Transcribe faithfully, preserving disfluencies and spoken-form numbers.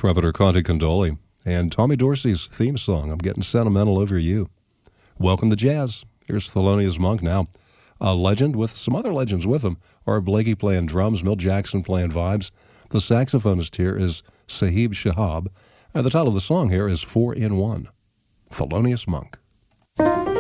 Trumpeter Conte Condoli and Tommy Dorsey's theme song, I'm Getting Sentimental Over You. Welcome to jazz. Here's Thelonious Monk now. A legend with some other legends with him. Art Blakey playing drums, Milt Jackson playing vibes. The saxophonist here is Sahib Shahab. And the title of the song here is Four in One. Thelonious Monk.